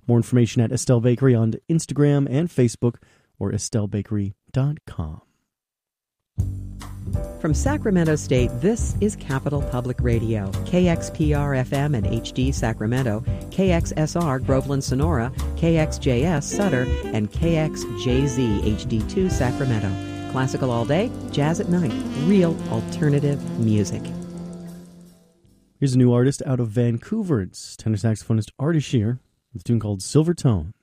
More information at Estelle Bakery on Instagram and Facebook or estellebakery.com. From Sacramento State, this is Capital Public Radio, KXPR-FM and HD Sacramento, KXSR Groveland Sonora, KXJS Sutter, and KXJZ HD2 Sacramento. Classical all day, jazz at night, real alternative music. Here's a new artist out of Vancouver. It's tenor saxophonist Artie Shear with a tune called Silver Tone.